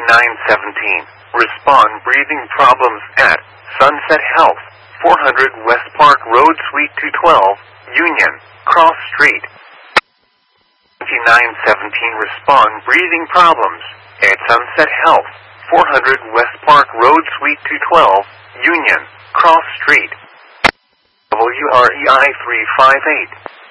2917. Respond breathing problems at Sunset Health, 400 West Park Road, Suite 212, Union, Cross Street. 2917. Respond breathing problems at Sunset Health, 400 West Park Road, Suite 212, Union, Cross Street. WREI 358.